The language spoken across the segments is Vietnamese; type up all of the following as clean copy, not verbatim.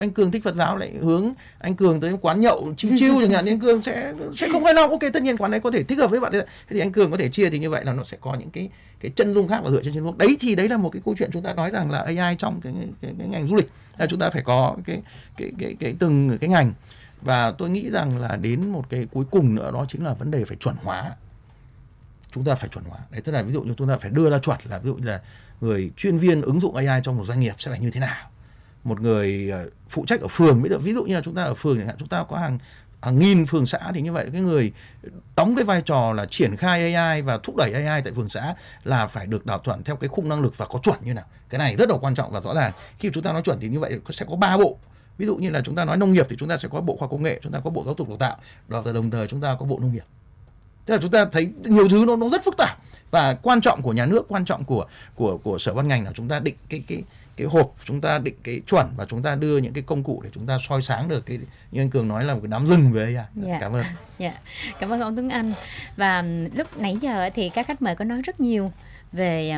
anh Cường thích Phật giáo lại hướng anh Cường tới quán nhậu chill chill chẳng hạn, anh Cường sẽ không phải lo. Ok, tất nhiên quán đấy có thể thích hợp với bạn đấy, thế thì anh Cường có thể chia. Thì như vậy là nó sẽ có những cái chân dung khác và dựa trên chân dung đấy. Thì đấy là một cái câu chuyện chúng ta nói rằng là AI trong cái ngành du lịch là chúng ta phải có cái từng cái ngành. Và tôi nghĩ rằng là đến một cái cuối cùng nữa, đó chính là vấn đề phải chuẩn hóa. Chúng ta phải chuẩn hóa đấy, tức là ví dụ như chúng ta phải đưa ra chuẩn là ví dụ như là người chuyên viên ứng dụng AI trong một doanh nghiệp sẽ phải như thế nào, một người phụ trách ở phường. Bây giờ ví dụ như là chúng ta ở phường chẳng hạn, chúng ta có hàng nghìn phường xã, thì như vậy cái người đóng cái vai trò là triển khai AI và thúc đẩy AI tại phường xã là phải được đào chuẩn theo cái khung năng lực và có chuẩn như nào. Cái này rất là quan trọng. Và rõ ràng khi chúng ta nói chuẩn thì như vậy sẽ có 3 bộ. Ví dụ như là chúng ta nói nông nghiệp thì chúng ta sẽ có bộ khoa học công nghệ, chúng ta có bộ giáo dục đào tạo, và đồng thời chúng ta có bộ nông nghiệp. Tức là chúng ta thấy nhiều thứ nó rất phức tạp. Và quan trọng của nhà nước, quan trọng của sở ban ngành là chúng ta định cái hộp, chúng ta định cái chuẩn, và chúng ta đưa những cái công cụ để chúng ta soi sáng được cái, như anh Cường nói, là một cái đám rừng về AI. Cảm ơn. Cảm ơn ông Tuấn Anh. Và lúc nãy giờ thì các khách mời có nói rất nhiều về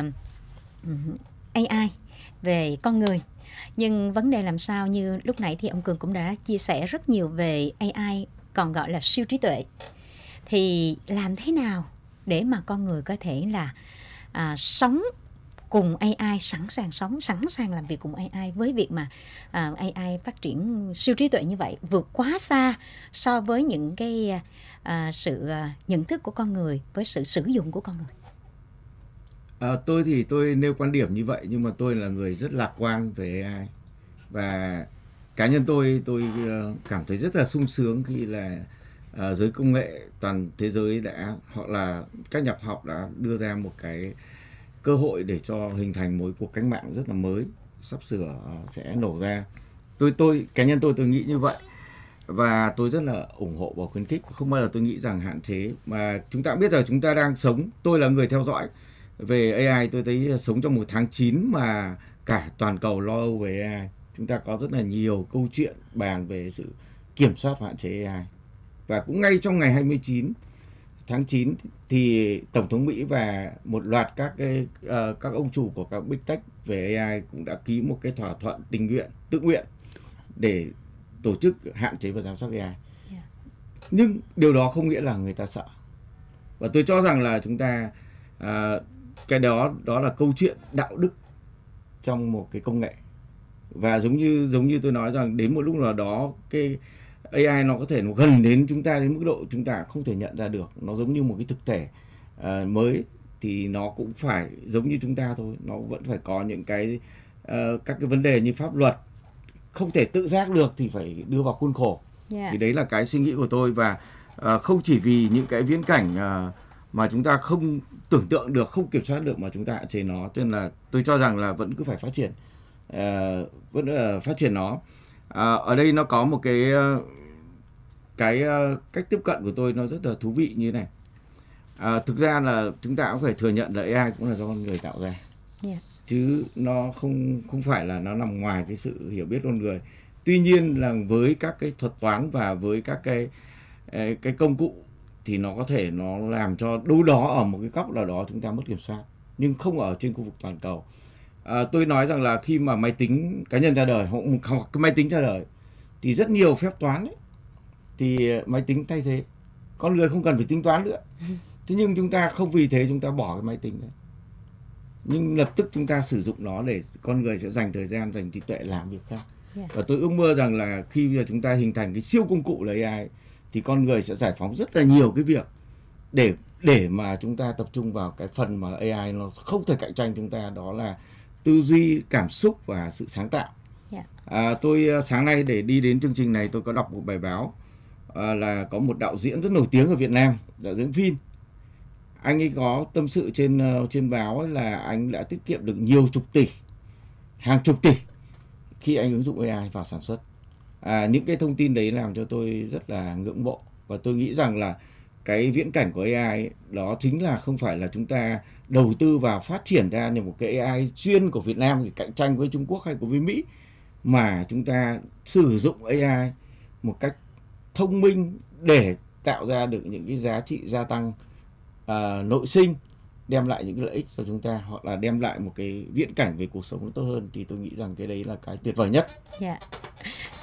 AI, về con người. Nhưng vấn đề làm sao, như lúc nãy thì ông Cường cũng đã chia sẻ rất nhiều về AI, còn gọi là siêu trí tuệ. Thì làm thế nào để mà con người có thể là sống cùng AI, sẵn sàng làm việc cùng AI, với việc mà AI phát triển siêu trí tuệ như vậy, vượt quá xa so với những cái sự nhận thức của con người, với sự sử dụng của con người. Tôi thì tôi nêu quan điểm như vậy, nhưng mà tôi là người rất lạc quan về AI. Và cá nhân tôi cảm thấy rất là sung sướng khi là giới công nghệ toàn thế giới hoặc là các nhà khoa học đã đưa ra một cái cơ hội để cho hình thành một cuộc cách mạng rất là mới sắp sửa sẽ nổ ra. Cá nhân tôi nghĩ như vậy, và tôi rất là ủng hộ và khuyến khích, không bao giờ tôi nghĩ rằng hạn chế. Mà chúng ta cũng biết rằng chúng ta đang sống, tôi là người theo dõi về AI, tôi thấy sống trong một tháng 9 mà cả toàn cầu lo âu về AI. Chúng ta có rất là nhiều câu chuyện bàn về sự kiểm soát và hạn chế AI. Và cũng ngay trong ngày 29 tháng 9 thì Tổng thống Mỹ và một loạt các ông chủ của các Big Tech về AI cũng đã ký một cái thỏa thuận tự nguyện để tổ chức hạn chế và giám sát AI. Nhưng điều đó không nghĩa là người ta sợ. Và tôi cho rằng là chúng ta cái đó là câu chuyện đạo đức trong một cái công nghệ. Và giống như tôi nói rằng đến một lúc nào đó cái AI nó có thể nó gần đến chúng ta đến mức độ chúng ta không thể nhận ra được. Nó giống như một cái thực thể mới, thì nó cũng phải giống như chúng ta thôi. Nó vẫn phải có những các cái vấn đề như pháp luật, không thể tự giác được thì phải đưa vào khuôn khổ. Thì đấy là cái suy nghĩ của tôi. Và không chỉ vì những cái viễn cảnh mà chúng ta không tưởng tượng được, không kiểm soát được mà chúng ta hạn chế nó. Cho nên là tôi cho rằng là vẫn cứ phải phát triển, phát triển nó. Ở đây nó có một cái cách tiếp cận của tôi nó rất là thú vị như thế này. Thực ra là chúng ta cũng phải thừa nhận là AI cũng là do con người tạo ra, chứ nó không phải là nó nằm ngoài cái sự hiểu biết con người. Tuy nhiên là với các cái thuật toán và với các cái công cụ thì nó có thể nó làm cho đâu đó ở một cái góc nào đó chúng ta mất kiểm soát, nhưng không ở trên khu vực toàn cầu. Tôi nói rằng là khi mà máy tính cá nhân ra đời, hoặc cái máy tính ra đời, thì rất nhiều phép toán ấy, thì máy tính thay thế, con người không cần phải tính toán nữa. Thế nhưng chúng ta không vì thế chúng ta bỏ cái máy tính đấy, nhưng lập tức chúng ta sử dụng nó để con người sẽ dành thời gian, dành trí tuệ làm việc khác. Và tôi ước mơ rằng là khi chúng ta hình thành cái siêu công cụ là AI, thì con người sẽ giải phóng rất là nhiều cái việc để mà chúng ta tập trung vào cái phần mà AI nó không thể cạnh tranh chúng ta, đó là tư duy, cảm xúc và sự sáng tạo. Tôi sáng nay để đi đến chương trình này, tôi có đọc một bài báo là có một đạo diễn rất nổi tiếng ở Việt Nam, đạo diễn phim. Anh ấy có tâm sự trên báo ấy là anh đã tiết kiệm được nhiều chục tỷ, hàng chục tỷ khi anh ứng dụng AI vào sản xuất. Những cái thông tin đấy làm cho tôi rất là ngưỡng mộ. Và tôi nghĩ rằng là cái viễn cảnh của AI ấy, đó chính là không phải là chúng ta đầu tư vào phát triển ra như một cái AI chuyên của Việt Nam để cạnh tranh với Trung Quốc hay với Mỹ, mà chúng ta sử dụng AI một cách thông minh để tạo ra được những cái giá trị gia tăng nội sinh đem lại những cái lợi ích cho chúng ta, hoặc là đem lại một cái viễn cảnh về cuộc sống nó tốt hơn, thì tôi nghĩ rằng cái đấy là cái tuyệt vời nhất. Dạ.